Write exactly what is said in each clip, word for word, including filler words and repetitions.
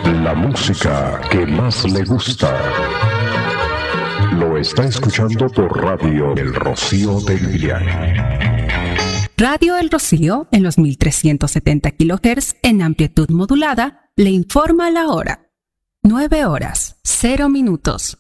La música que más le gusta. Lo está escuchando por Radio El Rocío del Viaje. Radio El Rocío, en los mil trescientos setenta kilohertz en amplitud modulada, le informa la hora. nueve horas, cero minutos.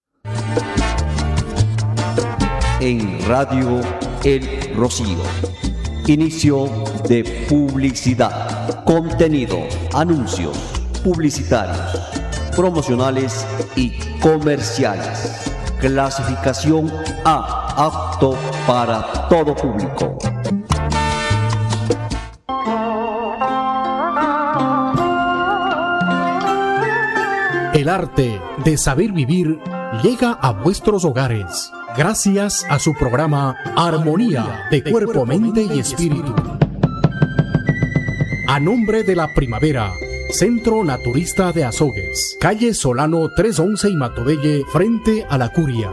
En Radio El Rocío. Inicio de publicidad. Contenido, anuncios publicitarios, promocionales y comerciales. Clasificación A, apto para todo público. El arte de saber vivir llega a vuestros hogares gracias a su programa Armonía de Cuerpo, Mente y Espíritu. A nombre de la Primavera, Centro Naturista de Azogues, calle Solano trescientos once y Matobelle, frente a la Curia.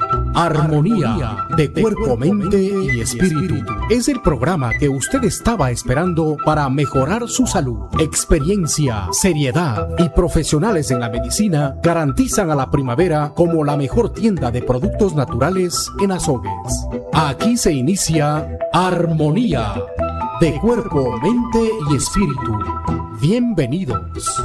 Armonía de Cuerpo, Mente y Espíritu es el programa que usted estaba esperando para mejorar su salud. Experiencia, seriedad y profesionales en la medicina garantizan a la Primavera como la mejor tienda de productos naturales en Azogues. Aquí se inicia Armonía de Cuerpo, Mente y Espíritu. Bienvenidos.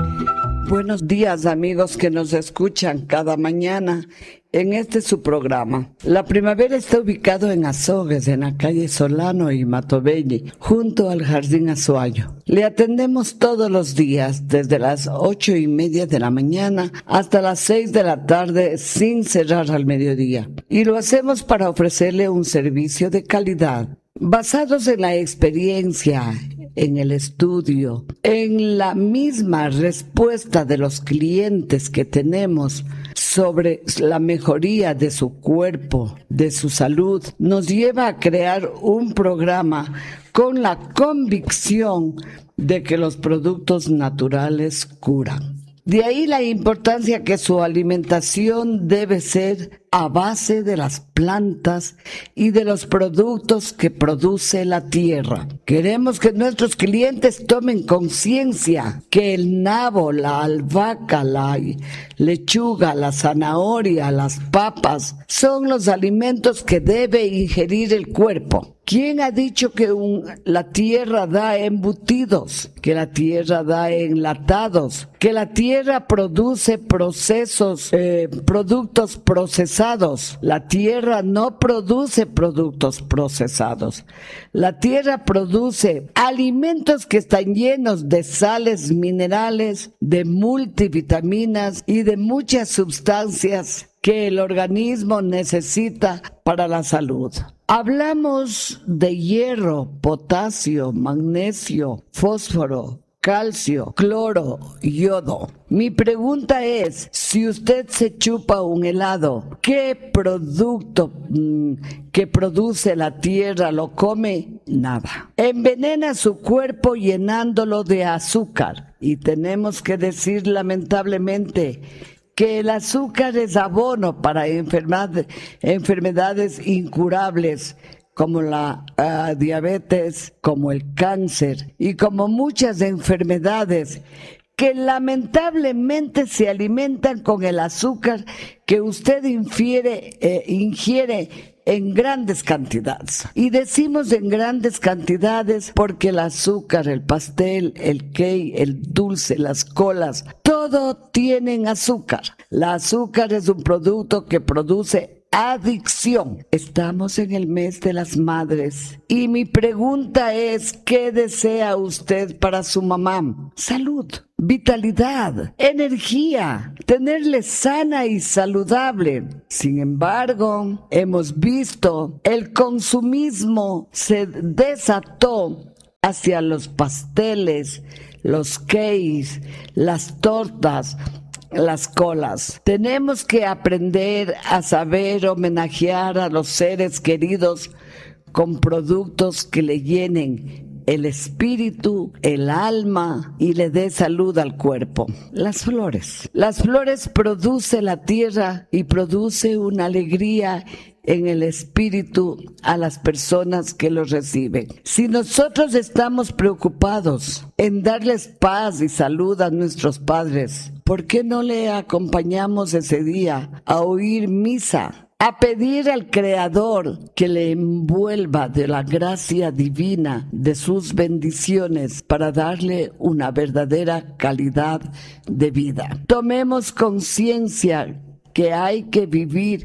Buenos días, amigos que nos escuchan cada mañana en este su programa. La Primavera está ubicado en Azogues, en la calle Solano y Matobelle, junto al Jardín Azuayo. Le atendemos todos los días, desde las ocho y media de la mañana hasta las seis de la tarde, sin cerrar al mediodía. Y lo hacemos para ofrecerle un servicio de calidad, basados en la experiencia, en el estudio, en la misma respuesta de los clientes que tenemos sobre la mejoría de su cuerpo, de su salud, nos lleva a crear un programa con la convicción de que los productos naturales curan. De ahí la importancia que su alimentación debe ser a base de las plantas y de los productos que produce la tierra. Queremos que nuestros clientes tomen conciencia que el nabo, la albahaca, la lechuga, la zanahoria, las papas son los alimentos que debe ingerir el cuerpo. ¿Quién ha dicho que un, la tierra da embutidos, que la tierra da enlatados, que la tierra produce procesos, eh, productos procesados? La tierra no produce productos procesados. La tierra produce alimentos que están llenos de sales minerales, de multivitaminas y de muchas sustancias que el organismo necesita para la salud. Hablamos de hierro, potasio, magnesio, fósforo, calcio, cloro, yodo. Mi pregunta es, si usted se chupa un helado, ¿qué producto mmm, que produce la tierra lo come? Nada. Envenena su cuerpo llenándolo de azúcar. Y tenemos que decir lamentablemente que el azúcar es abono para enfermedades, enfermedades incurables como la uh, diabetes, como el cáncer y como muchas enfermedades que lamentablemente se alimentan con el azúcar que usted infiere, eh, ingiere en grandes cantidades. Y decimos en grandes cantidades porque el azúcar, el pastel, el cake, el dulce, las colas, todo tienen azúcar. El azúcar es un producto que produce adicción. Estamos en el mes de las madres y mi pregunta es, ¿qué desea usted para su mamá? Salud, vitalidad, energía, tenerle sana y saludable. Sin embargo, hemos visto el consumismo se desató hacia los pasteles, los cakes, las tortas, las colas. Tenemos que aprender a saber homenajear a los seres queridos con productos que le llenen el espíritu, el alma y le dé salud al cuerpo. Las flores. Las flores produce la tierra y produce una alegría en el espíritu a las personas que los reciben. Si nosotros estamos preocupados en darles paz y salud a nuestros padres, ¿por qué no le acompañamos ese día a oír misa? A pedir al Creador que le envuelva de la gracia divina de sus bendiciones para darle una verdadera calidad de vida. Tomemos conciencia que hay que vivir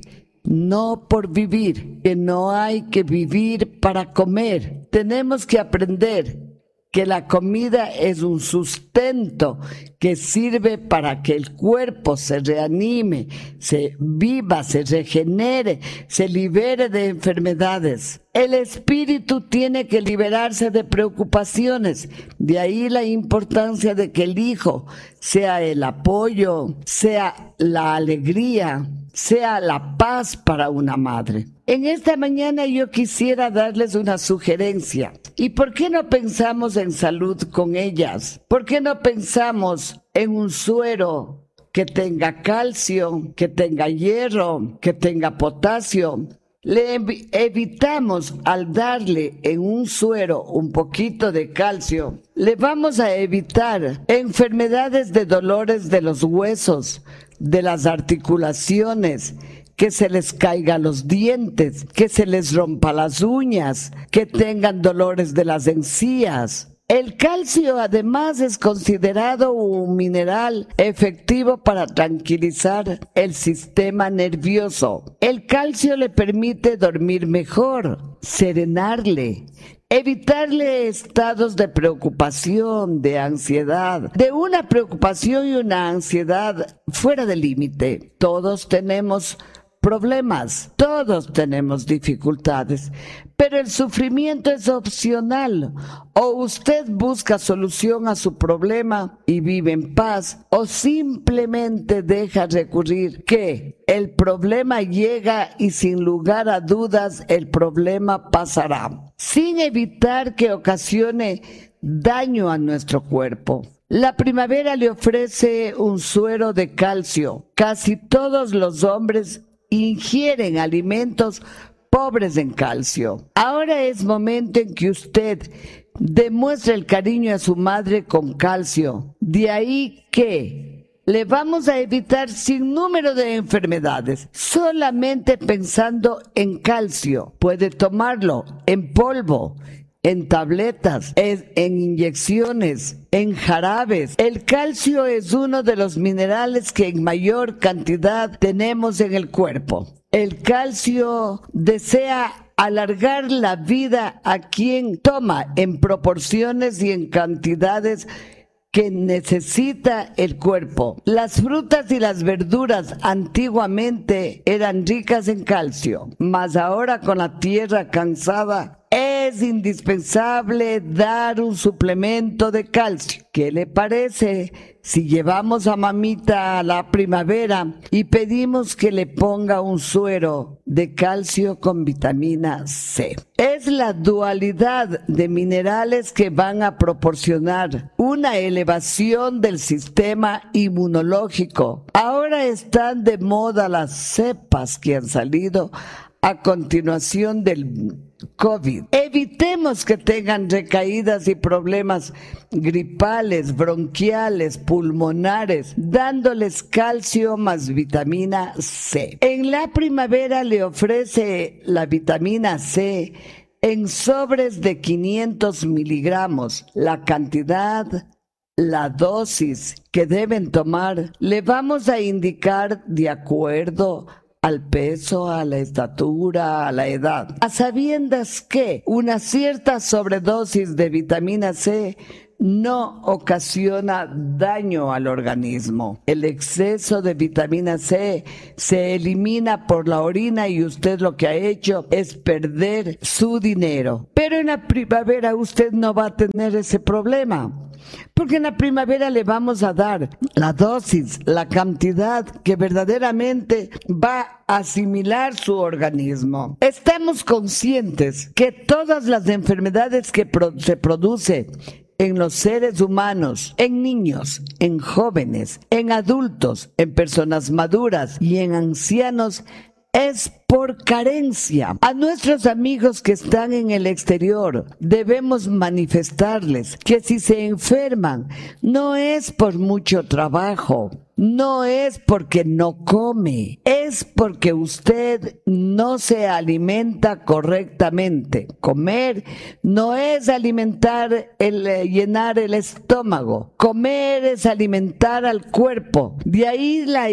no por vivir, que no hay que vivir para comer. Tenemos que aprender que la comida es un sustento que sirve para que el cuerpo se reanime, se viva, se regenere, se libere de enfermedades. El espíritu tiene que liberarse de preocupaciones, de ahí la importancia de que el hijo sea el apoyo, sea la alegría, sea la paz para una madre. En esta mañana yo quisiera darles una sugerencia. ¿Y por qué no pensamos en salud con ellas? ¿Por qué no pensamos en un suero que tenga calcio, que tenga hierro, que tenga potasio? Le ev- evitamos al darle en un suero un poquito de calcio, le vamos a evitar enfermedades de dolores de los huesos, de las articulaciones, que se les caigan los dientes, que se les rompa las uñas, que tengan dolores de las encías. El calcio además es considerado un mineral efectivo para tranquilizar el sistema nervioso. El calcio le permite dormir mejor, serenarle, evitarle estados de preocupación, de ansiedad, de una preocupación y una ansiedad fuera de límite. Todos tenemos problemas, todos tenemos dificultades, pero el sufrimiento es opcional. O usted busca solución a su problema y vive en paz, o simplemente deja recurrir que el problema llega y sin lugar a dudas el problema pasará, sin evitar que ocasione daño a nuestro cuerpo. La primavera le ofrece un suero de calcio. Casi todos los hombres ingieren alimentos pobres en calcio. Ahora es momento en que usted demuestre el cariño a su madre con calcio. De ahí que le vamos a evitar sin número de enfermedades, solamente pensando en calcio. Puede tomarlo en polvo, en tabletas, en, en inyecciones, en jarabes. El calcio es uno de los minerales que en mayor cantidad tenemos en el cuerpo. El calcio desea alargar la vida a quien toma en proporciones y en cantidades que necesita el cuerpo. Las frutas y las verduras antiguamente eran ricas en calcio, mas ahora con la tierra cansada es indispensable dar un suplemento de calcio. ¿Qué le parece si llevamos a mamita a la primavera y pedimos que le ponga un suero de calcio con vitamina C? Es la dualidad de minerales que van a proporcionar una elevación del sistema inmunológico. Ahora están de moda las cepas que han salido a continuación del COVID. Evitemos que tengan recaídas y problemas gripales, bronquiales, pulmonares, dándoles calcio más vitamina C. En la primavera le ofrece la vitamina C en sobres de quinientos miligramos. La cantidad, la dosis que deben tomar, le vamos a indicar de acuerdo al peso, a la estatura, a la edad. A sabiendas que una cierta sobredosis de vitamina C no ocasiona daño al organismo. El exceso de vitamina C se elimina por la orina y usted lo que ha hecho es perder su dinero. Pero en la primavera usted no va a tener ese problema, porque en la primavera le vamos a dar la dosis, la cantidad que verdaderamente va a asimilar su organismo. Estamos conscientes que todas las enfermedades que pro- se producen en los seres humanos, en niños, en jóvenes, en adultos, en personas maduras y en ancianos es por carencia. A nuestros amigos que están en el exterior debemos manifestarles que si se enferman no es por mucho trabajo, no es porque no come, es porque usted no se alimenta correctamente. Comer no es alimentar, el, eh, llenar el estómago. Comer es alimentar al cuerpo. De ahí la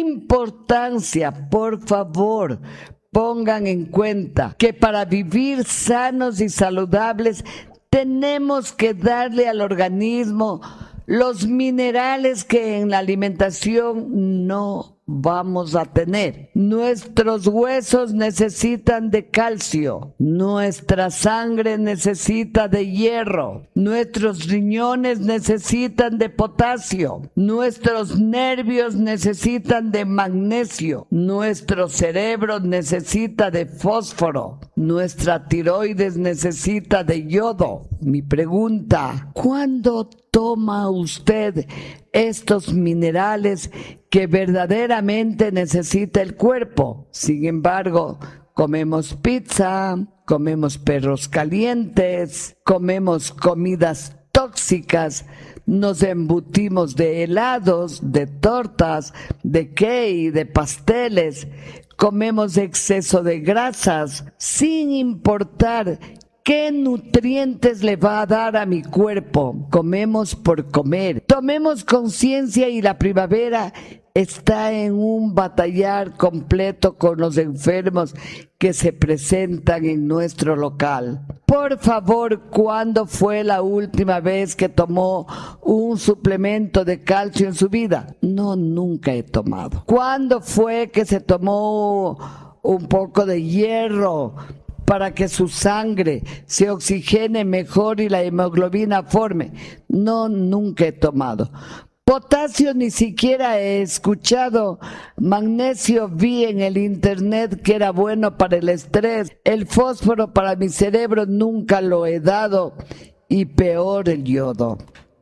importancia, por favor, pongan en cuenta que para vivir sanos y saludables tenemos que darle al organismo los minerales que en la alimentación no vamos a tener. Nuestros huesos necesitan de calcio, nuestra sangre necesita de hierro, nuestros riñones necesitan de potasio, nuestros nervios necesitan de magnesio, nuestro cerebro necesita de fósforo, nuestra tiroides necesita de yodo. Mi pregunta, ¿cuándo toma usted estos minerales que verdaderamente necesita el cuerpo? Sin embargo, comemos pizza, comemos perros calientes, comemos comidas tóxicas, nos embutimos de helados, de tortas, de cake, de pasteles, comemos exceso de grasas, sin importar ¿qué nutrientes le va a dar a mi cuerpo? Comemos por comer. Tomemos conciencia y la primavera está en un batallar completo con los enfermos que se presentan en nuestro local. Por favor, ¿cuándo fue la última vez que tomó un suplemento de calcio en su vida? No, nunca he tomado. ¿Cuándo fue que se tomó un poco de hierro para que su sangre se oxigene mejor y la hemoglobina forme? No, nunca he tomado. Potasio ni siquiera he escuchado. Magnesio vi en el internet que era bueno para el estrés. El fósforo para mi cerebro nunca lo he dado. Y peor el yodo.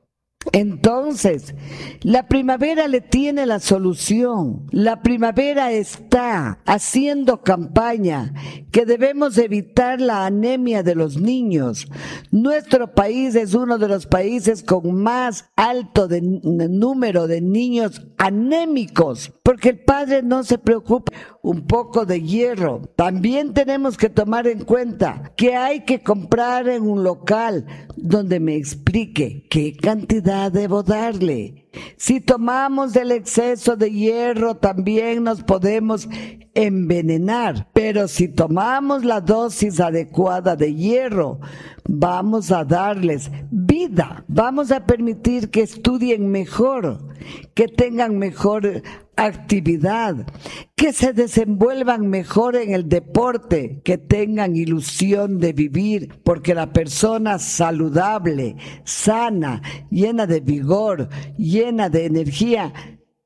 Entonces, la primavera le tiene la solución. La primavera está haciendo campaña que debemos evitar la anemia de los niños. Nuestro país es uno de los países con más alto de, número de niños anémicos, porque el padre no se preocupa. Un poco de hierro. También tenemos que tomar en cuenta que hay que comprar en un local donde me explique qué cantidad debo darle. Si tomamos del exceso de hierro, también nos podemos envenenar. Pero si tomamos la dosis adecuada de hierro, vamos a darles vida. Vamos a permitir que estudien mejor, que tengan mejor actividad, que se desenvuelvan mejor en el deporte, que tengan ilusión de vivir, porque la persona saludable, sana, llena de vigor, llena de energía,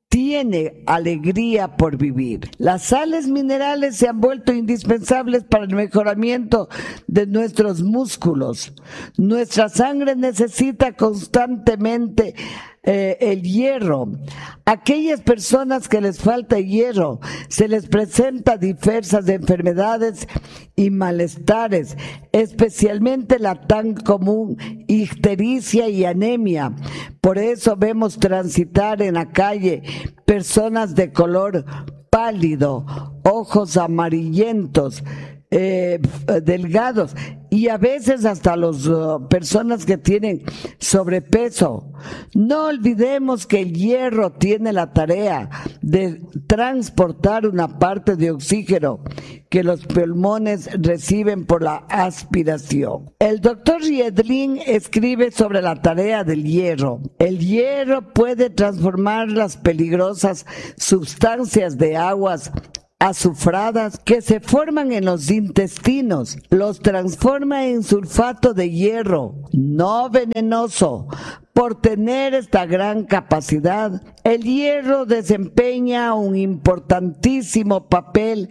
tiene alegría por vivir. Las sales minerales se han vuelto indispensables para el mejoramiento de nuestros músculos. Nuestra sangre necesita constantemente eh, el hierro. Aquellas personas que les falta hierro, se les presenta diversas enfermedades y malestares, especialmente la tan común ictericia y anemia. Por eso vemos transitar en la calle personas de color pálido, ojos amarillentos, eh, delgados, y a veces hasta las uh, personas que tienen sobrepeso. No olvidemos que el hierro tiene la tarea de transportar una parte de oxígeno que los pulmones reciben por la aspiración. El doctor Riedlin escribe sobre la tarea del hierro. El hierro puede transformar las peligrosas sustancias de aguas azufradas que se forman en los intestinos, los transforma en sulfato de hierro, no venenoso. Por tener esta gran capacidad, el hierro desempeña un importantísimo papel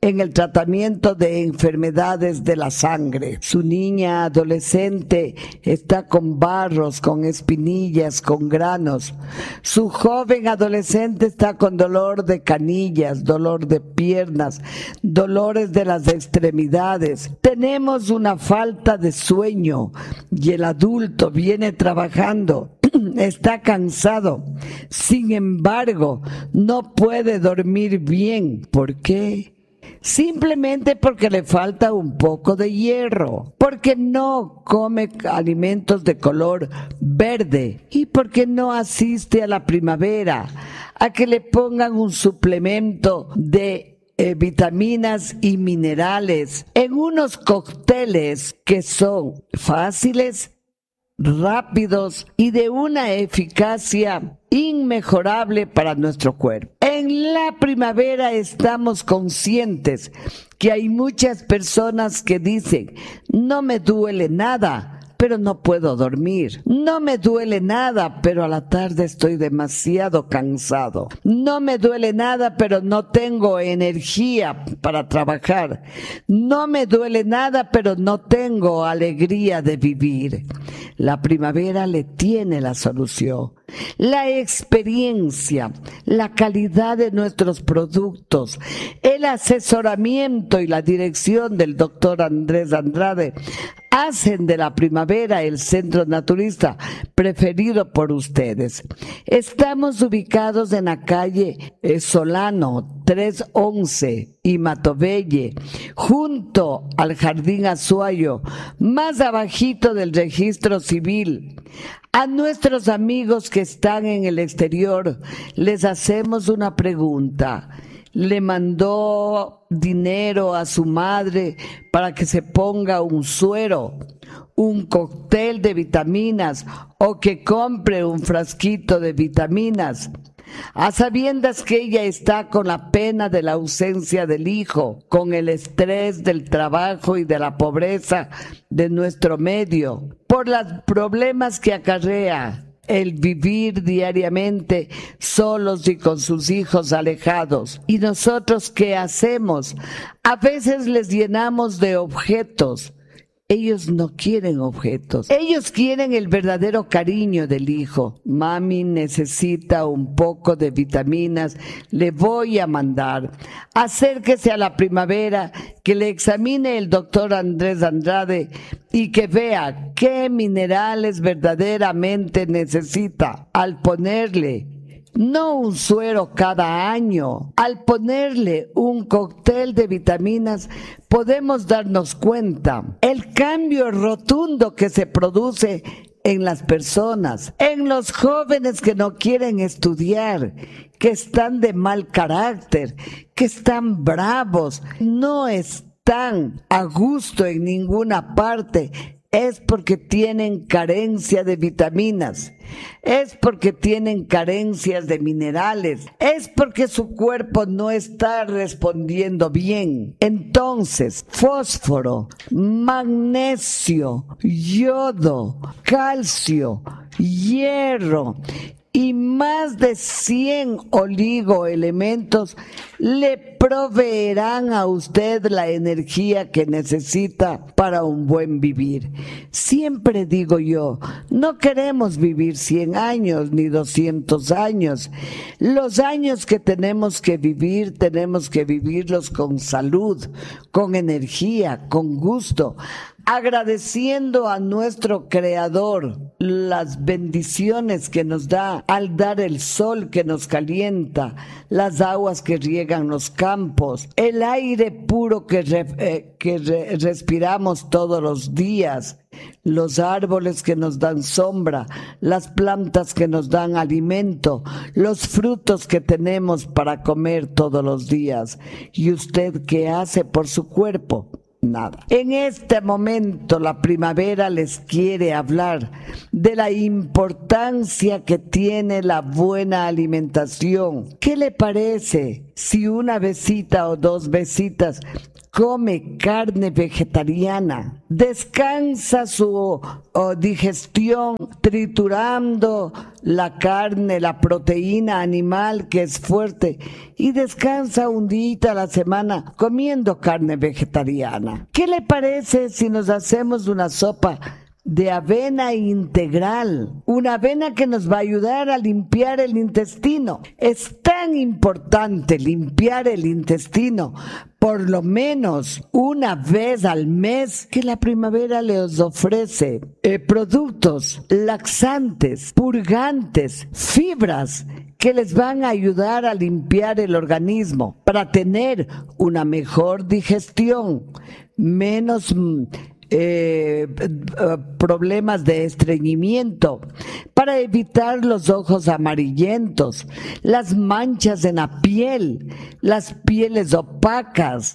en el tratamiento de enfermedades de la sangre. Su niña adolescente está con barros, con espinillas, con granos. Su joven adolescente está con dolor de canillas, dolor de piernas, dolores de las extremidades. Tenemos una falta de sueño y el adulto viene trabajando, está cansado. Sin embargo, no puede dormir bien. ¿Por qué? Simplemente porque le falta un poco de hierro, porque no come alimentos de color verde y porque no asiste a la primavera, a que le pongan un suplemento de eh, vitaminas y minerales en unos cócteles que son fáciles, rápidos y de una eficacia inmejorable para nuestro cuerpo. En la primavera estamos conscientes que hay muchas personas que dicen: no me duele nada, pero no puedo dormir. No me duele nada, pero a la tarde estoy demasiado cansado. No me duele nada, pero no tengo energía para trabajar. No me duele nada, pero no tengo alegría de vivir. La primavera le tiene la solución. La experiencia, la calidad de nuestros productos, el asesoramiento y la dirección del doctor Andrés Andrade hacen de la primavera el centro naturista preferido por ustedes. Estamos ubicados en la calle Solano trescientos once y Matobelle, junto al Jardín Azuayo, más abajito del registro civil. A nuestros amigos que están en el exterior les hacemos una pregunta. ¿Le mandó dinero a su madre para que se ponga un suero, un cóctel de vitaminas o que compre un frasquito de vitaminas? A sabiendas que ella está con la pena de la ausencia del hijo, con el estrés del trabajo y de la pobreza de nuestro medio, por los problemas que acarrea el vivir diariamente solos y con sus hijos alejados. ¿Y nosotros qué hacemos? A veces les llenamos de objetos. Ellos no quieren objetos. Ellos quieren el verdadero cariño del hijo. Mami necesita un poco de vitaminas. Le voy a mandar. Acérquese a la primavera, que le examine el doctor Andrés Andrade y que vea qué minerales verdaderamente necesita. Al ponerle no un suero cada año, al ponerle un cóctel de vitaminas, podemos darnos cuenta el cambio rotundo que se produce en las personas, en los jóvenes que no quieren estudiar, que están de mal carácter, que están bravos, no están a gusto en ninguna parte. Es porque tienen carencia de vitaminas, es porque tienen carencias de minerales, es porque su cuerpo no está respondiendo bien. Entonces, fósforo, magnesio, yodo, calcio, hierro y más de cien oligoelementos le proveerán a usted la energía que necesita para un buen vivir. Siempre digo yo, no queremos vivir cien años ni doscientos años. Los años que tenemos que vivir, tenemos que vivirlos con salud, con energía, con gusto, agradeciendo a nuestro Creador las bendiciones que nos da al dar el sol que nos calienta, las aguas que riegan los campos, el aire puro que, re, eh, que re, respiramos todos los días, los árboles que nos dan sombra, las plantas que nos dan alimento, los frutos que tenemos para comer todos los días. ¿Y usted qué hace por su cuerpo? Nada. En este momento la primavera les quiere hablar de la importancia que tiene la buena alimentación. ¿Qué le parece si una besita o dos besitas come carne vegetariana, descansa su oh, digestión triturando la carne, la proteína animal que es fuerte, y descansa un día a la semana comiendo carne vegetariana. ¿Qué le parece si nos hacemos una sopa de avena integral? Una avena que nos va a ayudar a limpiar el intestino. Es tan importante limpiar el intestino por lo menos una vez al mes, que la primavera les ofrece eh, productos laxantes, purgantes, fibras que les van a ayudar a limpiar el organismo para tener una mejor digestión, menos Eh, problemas de estreñimiento, para evitar los ojos amarillentos, las manchas en la piel, las pieles opacas,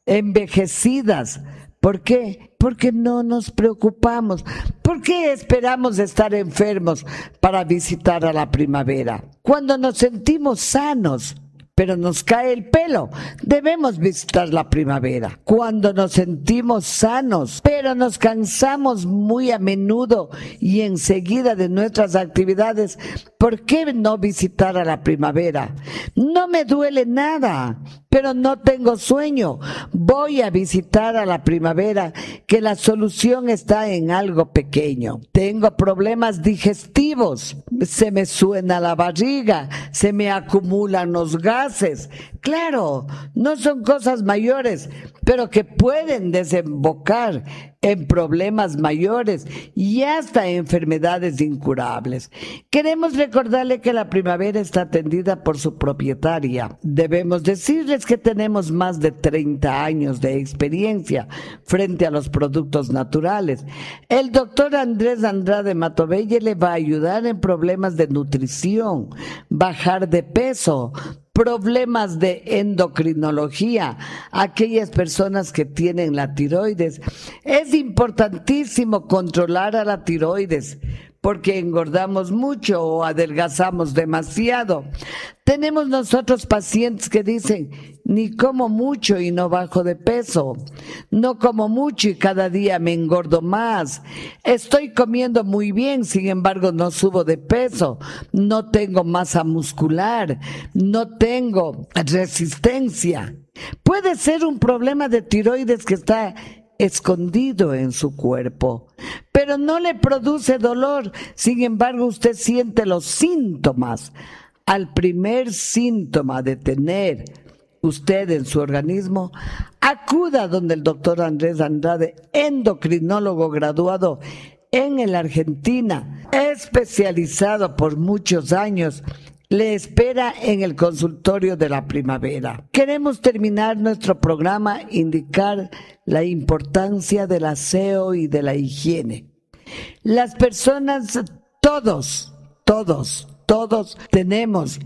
envejecidas. ¿Por qué? Porque no nos preocupamos. ¿Por qué esperamos estar enfermos para visitar a la primavera? Cuando nos sentimos sanos, pero nos cae el pelo, debemos visitar la primavera. Cuando nos sentimos sanos, pero nos cansamos muy a menudo y enseguida de nuestras actividades, ¿por qué no visitar a la primavera? No me duele nada, pero no tengo sueño. Voy a visitar a la primavera, que la solución está en algo pequeño. Tengo problemas digestivos, se me suena la barriga, se me acumulan los gases. Claro, no son cosas mayores, pero que pueden desembocar en problemas mayores y hasta enfermedades incurables. Queremos recordarle que la primavera está atendida por su propietaria. Debemos decirles que tenemos más de treinta años de experiencia frente a los productos naturales. El doctor Andrés Andrade Matovelle le va a ayudar en problemas de nutrición, bajar de peso, problemas de endocrinología, aquellas personas que tienen la tiroides. Es importantísimo controlar a la tiroides, porque engordamos mucho o adelgazamos demasiado. Tenemos nosotros pacientes que dicen, ni como mucho y no bajo de peso, no como mucho y cada día me engordo más, estoy comiendo muy bien, sin embargo no subo de peso, no tengo masa muscular, no tengo resistencia. Puede ser un problema de tiroides que está escondido en su cuerpo, pero no le produce dolor, sin embargo usted siente los síntomas. Al primer síntoma de tener usted en su organismo, acuda donde el doctor Andrés Andrade, endocrinólogo graduado en la Argentina, especializado por muchos años, le espera en el consultorio de la primavera. Queremos terminar nuestro programa, indicar la importancia del aseo y de la higiene. Las personas, todos, todos, todos tenemos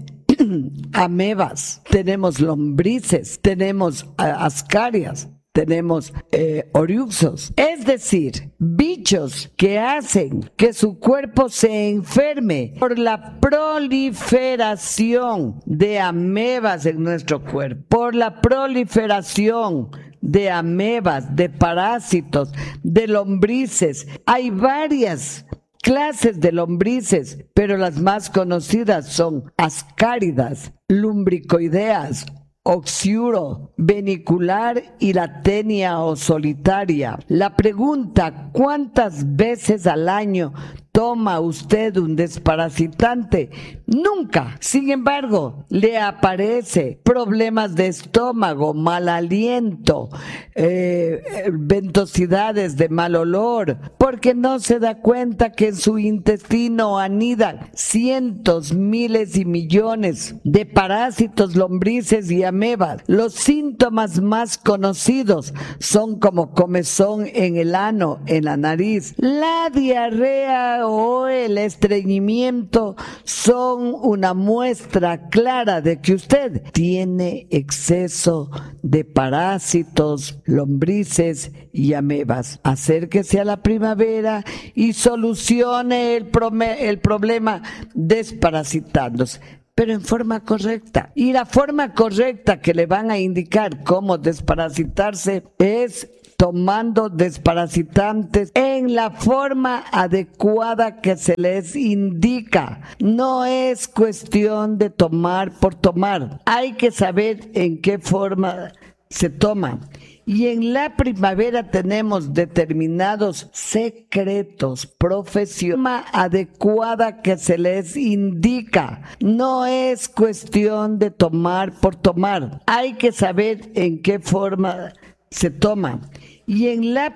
amebas, tenemos lombrices, tenemos ascarias, tenemos eh, oriuxos, es decir, bichos que hacen que su cuerpo se enferme por la proliferación de amebas en nuestro cuerpo, por la proliferación de amebas, de parásitos, de lombrices. Hay varias clases de lombrices, pero las más conocidas son ascáridas, lumbricoideas, oxiuro, venicular y la tenia o solitaria. La pregunta, ¿cuántas veces al año toma usted un desparasitante? Nunca. Sin embargo, le aparece problemas de estómago, mal aliento, eh, ventosidades de mal olor, porque no se da cuenta que en su intestino anidan cientos, miles y millones de parásitos, lombrices y amebas. Los síntomas más conocidos son como comezón en el ano, en la nariz, la diarrea o el estreñimiento son una muestra clara de que usted tiene exceso de parásitos, lombrices y amebas. Acérquese a la primavera y solucione el, el problema desparasitándose. pero en forma correcta. Y la forma correcta que le van a indicar cómo desparasitarse es tomando desparasitantes en la forma adecuada que se les indica. No es cuestión de tomar por tomar. Hay que saber en qué forma se toma. Y en la primavera tenemos determinados secretos, profesión adecuada que se les indica. No es cuestión de tomar por tomar. Hay que saber en qué forma se toma. Y en la